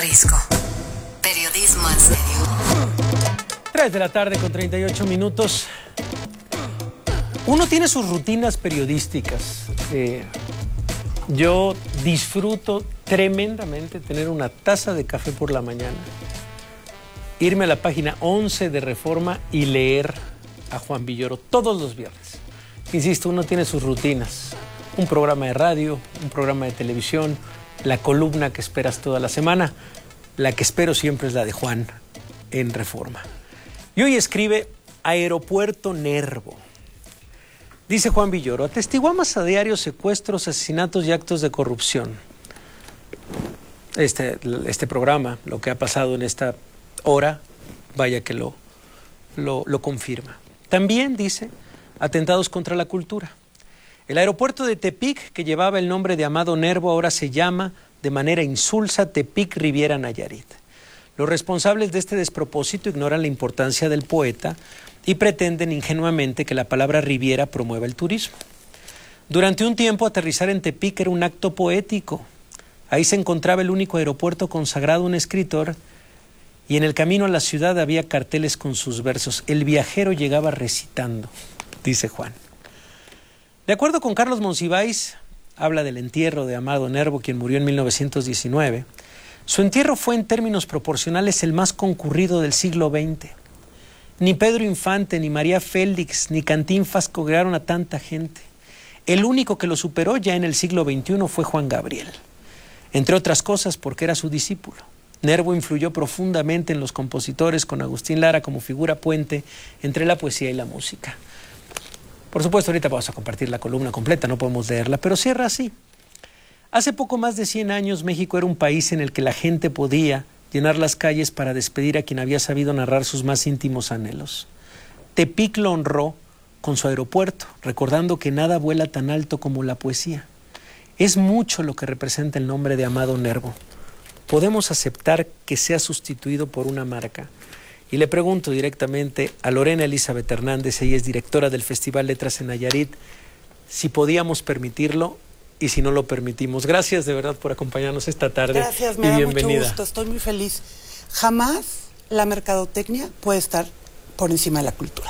Risco. Periodismo en serio. 3 de la tarde con 38 minutos. Uno tiene sus rutinas periodísticas. Yo disfruto tremendamente tener una taza de café por la mañana, irme a la página 11 de Reforma y leer a Juan Villoro todos los viernes. Insisto, uno tiene sus rutinas. Un programa de radio, un programa de televisión, la columna que esperas toda la semana. La que espero siempre es la de Juan en Reforma. Y hoy escribe Aeropuerto Nervo. Dice Juan Villoro: atestiguamos a diario secuestros, asesinatos y actos de corrupción. Este programa, lo que ha pasado en esta hora, vaya que lo confirma. También dice atentados contra la cultura. El aeropuerto de Tepic, que llevaba el nombre de Amado Nervo, ahora se llama de manera insulsa Tepic Riviera Nayarit. Los responsables de este despropósito ignoran la importancia del poeta y pretenden ingenuamente que la palabra Riviera promueva el turismo. Durante un tiempo, aterrizar en Tepic era un acto poético. Ahí se encontraba el único aeropuerto consagrado a un escritor, y en el camino a la ciudad había carteles con sus versos. El viajero llegaba recitando, dice Juan. De acuerdo con Carlos Monsiváis, habla del entierro de Amado Nervo, quien murió en 1919. Su entierro fue en términos proporcionales el más concurrido del siglo XX. Ni Pedro Infante, ni María Félix, ni Cantinflas congregaron a tanta gente. El único que lo superó ya en el siglo XXI fue Juan Gabriel. Entre otras cosas porque era su discípulo. Nervo influyó profundamente en los compositores, con Agustín Lara como figura puente entre la poesía y la música. Por supuesto, ahorita vamos a compartir la columna completa, no podemos leerla, pero cierra así. Hace poco más de 100 años, México era un país en el que la gente podía llenar las calles para despedir a quien había sabido narrar sus más íntimos anhelos. Tepic lo honró con su aeropuerto, recordando que nada vuela tan alto como la poesía. Es mucho lo que representa el nombre de Amado Nervo. ¿Podemos aceptar que sea sustituido por una marca? Y le pregunto directamente a Lorena Elizabeth Hernández, ella es directora del Festival Letras en Nayarit, si podíamos permitirlo y si no lo permitimos. Gracias de verdad por acompañarnos esta tarde. Gracias, me da mucho gusto, estoy muy feliz. Jamás la mercadotecnia puede estar por encima de la cultura.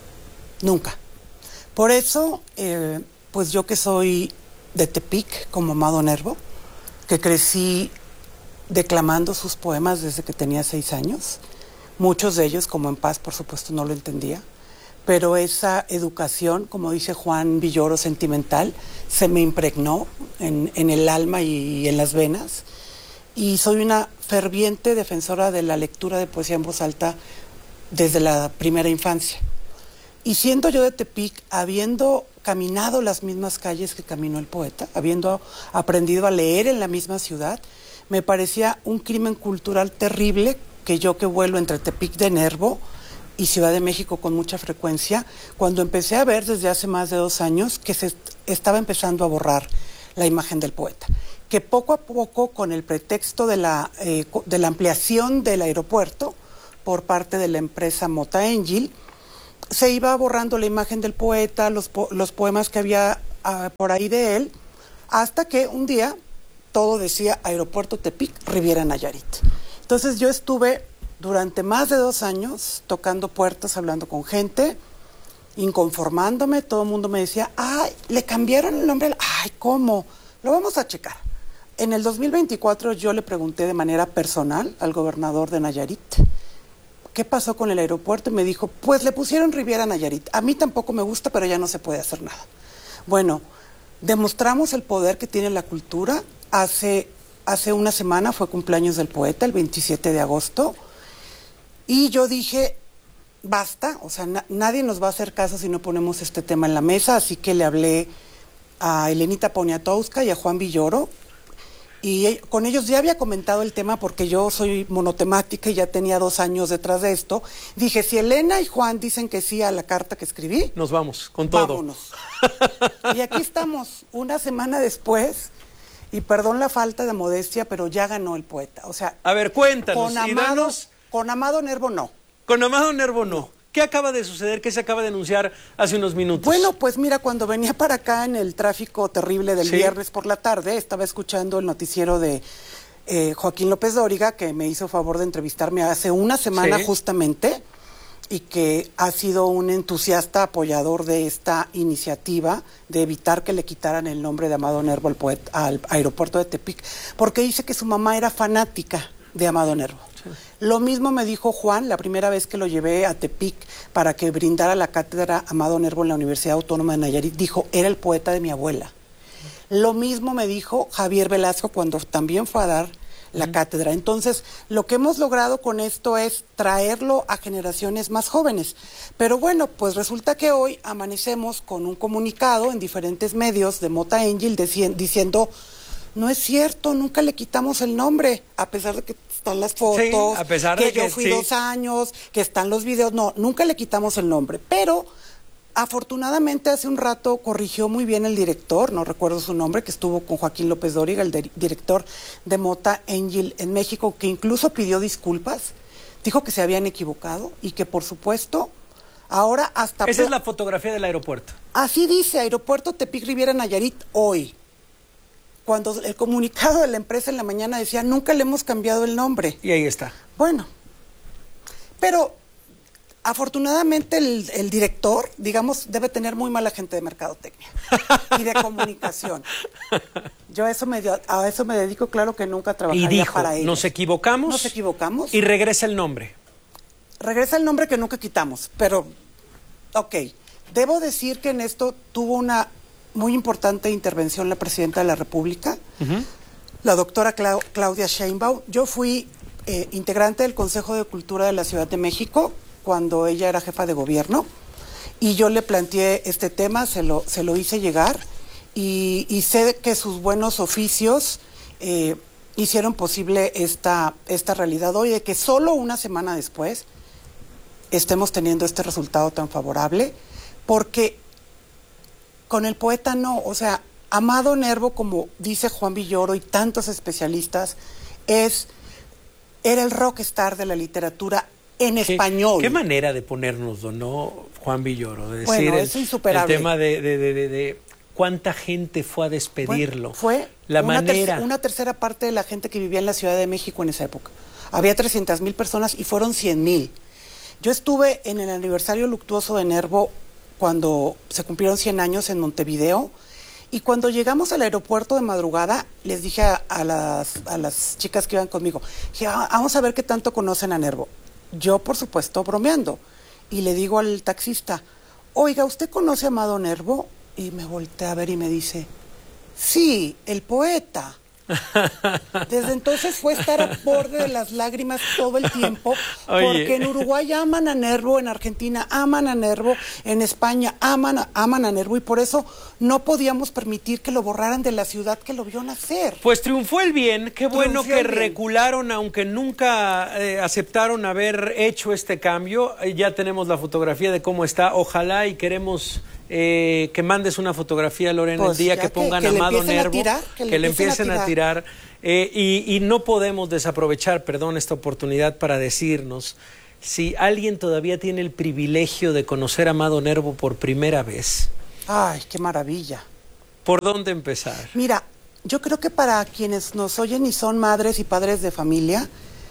Nunca. Por eso, pues yo que soy de Tepic, como Amado Nervo, que crecí declamando sus poemas desde que tenía 6 años, muchos de ellos, como En Paz, por supuesto, no lo entendía, pero esa educación, como dice Juan Villoro, sentimental, se me impregnó en el alma y en las venas, y soy una ferviente defensora de la lectura de poesía en voz alta desde la primera infancia. Y siendo yo de Tepic, habiendo caminado las mismas calles que caminó el poeta, habiendo aprendido a leer en la misma ciudad, me parecía un crimen cultural terrible que yo, que vuelo entre Tepic de Nervo y Ciudad de México con mucha frecuencia, cuando empecé a ver desde hace más de 2 años que se estaba empezando a borrar la imagen del poeta, que poco a poco, con el pretexto de la ampliación del aeropuerto por parte de la empresa Mota Engil, se iba borrando la imagen del poeta, los poemas que había por ahí de él, hasta que un día todo decía Aeropuerto Tepic, Riviera Nayarit. Entonces yo estuve durante más de 2 años tocando puertas, hablando con gente, inconformándome. Todo el mundo me decía, ay, le cambiaron el nombre. Ay, ¿cómo? Lo vamos a checar. En el 2024 yo le pregunté de manera personal al gobernador de Nayarit qué pasó con el aeropuerto, y me dijo, pues le pusieron Riviera Nayarit. A mí tampoco me gusta, pero ya no se puede hacer nada. Bueno, demostramos el poder que tiene la cultura. Hace una semana fue cumpleaños del poeta, el 27 de agosto, y yo dije, basta, o sea, nadie nos va a hacer caso si no ponemos este tema en la mesa, así que le hablé a Elenita Poniatowska y a Juan Villoro, y con ellos ya había comentado el tema porque yo soy monotemática y ya tenía 2 años detrás de esto. Dije, si Elena y Juan dicen que sí a la carta que escribí, nos vamos, con todo. Vámonos. Y aquí estamos, una semana después. Y perdón la falta de modestia, pero ya ganó el poeta. O sea, a ver, cuéntanos. Con Amado Nervo no. Con Amado Nervo no. ¿Qué acaba de suceder? ¿Qué se acaba de anunciar hace unos minutos? Bueno, pues mira, cuando venía para acá en el tráfico terrible del viernes por la tarde, estaba escuchando el noticiero de Joaquín López Dóriga, que me hizo favor de entrevistarme hace una semana justamente, y que ha sido un entusiasta apoyador de esta iniciativa de evitar que le quitaran el nombre de Amado Nervo al aeropuerto de Tepic, porque dice que su mamá era fanática de Amado Nervo. Sí. Lo mismo me dijo Juan la primera vez que lo llevé a Tepic para que brindara la cátedra Amado Nervo en la Universidad Autónoma de Nayarit. Dijo, era el poeta de mi abuela. Lo mismo me dijo Javier Velasco cuando también fue a dar la cátedra. Entonces, lo que hemos logrado con esto es traerlo a generaciones más jóvenes. Pero bueno, pues resulta que hoy amanecemos con un comunicado en diferentes medios de Mota Angel diciendo, no es cierto, nunca le quitamos el nombre, a pesar de que están las fotos, a pesar que de yo fui 2 años, que están los videos, no, nunca le quitamos el nombre. Pero afortunadamente hace un rato corrigió muy bien el director, no recuerdo su nombre, que estuvo con Joaquín López Dóriga, el director de Mota Angel en México, que incluso pidió disculpas, dijo que se habían equivocado y que por supuesto ahora hasta... Esa es la fotografía del aeropuerto. Así dice, Aeropuerto Tepic Riviera Nayarit hoy. Cuando el comunicado de la empresa en la mañana decía, nunca le hemos cambiado el nombre. Y ahí está. Bueno, pero... afortunadamente el director, digamos, debe tener muy mala gente de mercadotecnia y de comunicación. Yo a eso me dedico, claro que nunca trabajaría para ellos. Nos equivocamos. Nos equivocamos. Y regresa el nombre. Regresa el nombre que nunca quitamos, pero, ok, debo decir que en esto tuvo una muy importante intervención la Presidenta de la República, la doctora Claudia Sheinbaum. Yo fui integrante del Consejo de Cultura de la Ciudad de México, cuando ella era jefa de gobierno, y yo le planteé este tema, se lo hice llegar, y sé que sus buenos oficios hicieron posible esta realidad hoy, de que solo una semana después estemos teniendo este resultado tan favorable, porque con el poeta no, o sea, Amado Nervo, como dice Juan Villoro y tantos especialistas, era el rockstar de la literatura en español. ¿Qué manera de ponernos, ¿no, Juan Villoro? De decir, bueno, es insuperable. El tema de cuánta gente fue a despedirlo. Bueno, fue la manera. Una tercera parte de la gente que vivía en la Ciudad de México en esa época. Había 300,000 personas y fueron 100,000. Yo estuve en el aniversario luctuoso de Nervo cuando se cumplieron 100 años en Montevideo, y cuando llegamos al aeropuerto de madrugada, les dije a las chicas que iban conmigo, dije, vamos a ver qué tanto conocen a Nervo. Yo, por supuesto, bromeando. Y le digo al taxista, oiga, ¿usted conoce a Amado Nervo? Y me voltea a ver y me dice, sí, el poeta. Desde entonces fue estar a borde de las lágrimas todo el tiempo, porque en Uruguay aman a Nervo, en Argentina aman a Nervo, en España aman a Nervo, y por eso no podíamos permitir que lo borraran de la ciudad que lo vio nacer. Pues triunfó el bien, qué bueno que recularon, aunque nunca aceptaron haber hecho este cambio. Ya tenemos la fotografía de cómo está, ojalá, y queremos que mandes una fotografía, Lorena, pues el día que pongan a Amado Nervo, que le empiecen a tirar. Y no podemos desaprovechar, perdón, esta oportunidad para decirnos, si alguien todavía tiene el privilegio de conocer a Amado Nervo por primera vez. ¡Ay, qué maravilla! ¿Por dónde empezar? Mira, yo creo que para quienes nos oyen y son madres y padres de familia,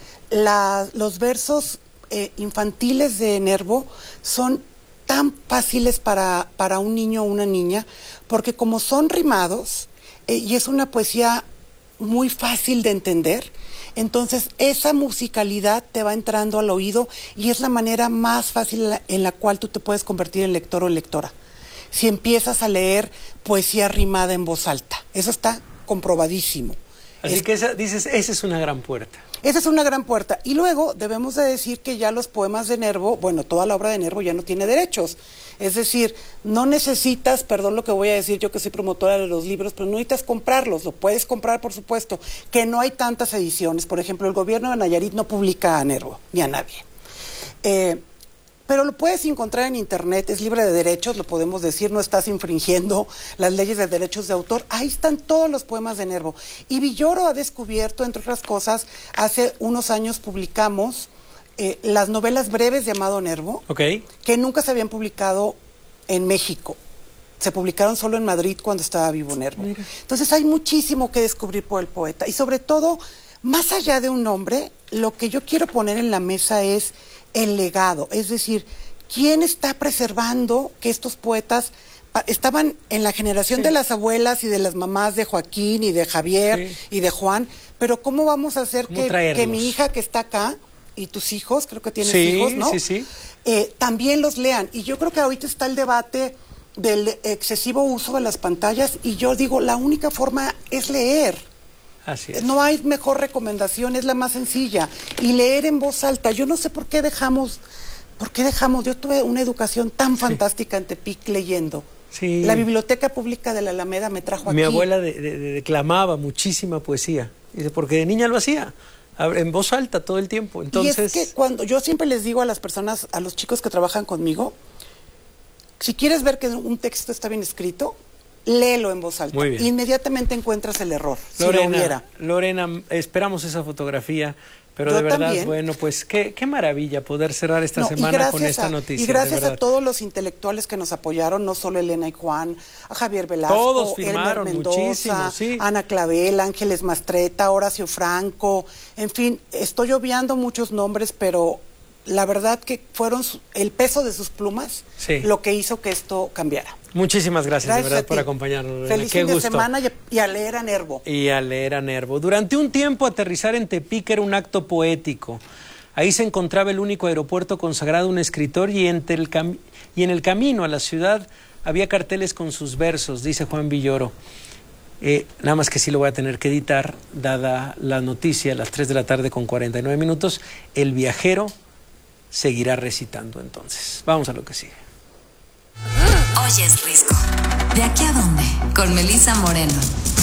los versos infantiles de Nervo son tan fáciles para un niño o una niña, porque como son rimados, y es una poesía muy fácil de entender, entonces esa musicalidad te va entrando al oído y es la manera más fácil en la cual tú te puedes convertir en lector o lectora. Si empiezas a leer poesía rimada en voz alta, eso está comprobadísimo. Así que dices, esa es una gran puerta. Esa es una gran puerta. Y luego debemos de decir que ya los poemas de Nervo, bueno, toda la obra de Nervo ya no tiene derechos. Es decir, no necesitas, perdón lo que voy a decir, yo que soy promotora de los libros, pero no necesitas comprarlos, lo puedes comprar, por supuesto, que no hay tantas ediciones. Por ejemplo, el gobierno de Nayarit no publica a Nervo, ni a nadie. Pero lo puedes encontrar en internet, es libre de derechos, lo podemos decir, no estás infringiendo las leyes de derechos de autor. Ahí están todos los poemas de Nervo. Y Villoro ha descubierto, entre otras cosas, hace unos años publicamos las novelas breves de Amado Nervo, que nunca se habían publicado en México. Se publicaron solo en Madrid cuando estaba vivo Nervo. Mira. Entonces hay muchísimo que descubrir por el poeta. Y sobre todo, más allá de un nombre, lo que yo quiero poner en la mesa es el legado, es decir, ¿quién está preservando que estos poetas estaban en la generación de las abuelas y de las mamás de Joaquín y de Javier y de Juan? Pero ¿cómo vamos a hacer que mi hija que está acá y tus hijos, creo que tienes hijos, ¿no? Sí. También los lean. Y yo creo que ahorita está el debate del excesivo uso de las pantallas y yo digo, la única forma es leer. Así es. No hay mejor recomendación, es la más sencilla. Y leer en voz alta. Yo no sé por qué dejamos, yo tuve una educación tan fantástica en Tepic leyendo. Sí. La Biblioteca Pública de la Alameda me trajo aquí. Mi abuela declamaba muchísima poesía, dice, porque de niña lo hacía, en voz alta todo el tiempo. Entonces... Y es que cuando yo siempre les digo a las personas, a los chicos que trabajan conmigo, si quieres ver que un texto está bien escrito, léelo en voz alta. Muy bien. Inmediatamente encuentras el error, Lorena, si lo hubiera. Lorena, esperamos esa fotografía, pero Yo de verdad, también. bueno, pues qué maravilla poder cerrar esta semana con esta noticia. Y gracias a todos los intelectuales que nos apoyaron, no solo Elena y Juan, a Javier Velasco, todos firmaron Elmer Mendoza, muchísimo, sí. Ana Clavel, Ángeles Mastreta, Horacio Franco, en fin, estoy obviando muchos nombres, pero la verdad que fueron el peso de sus plumas lo que hizo que esto cambiara. Muchísimas gracias de verdad por acompañarnos, Lorena. Feliz fin de semana y a leer a Nervo. Y a leer a Nervo. Durante un tiempo aterrizar en Tepic era un acto poético. Ahí se encontraba el único aeropuerto consagrado a un escritor y en el camino a la ciudad había carteles con sus versos, dice Juan Villoro. Nada más que sí lo voy a tener que editar, dada la noticia a las 3 de la tarde con 49 minutos. El viajero seguirá recitando entonces. Vamos a lo que sigue. Oyes Risco. ¿De aquí a dónde? Con Melissa Moreno.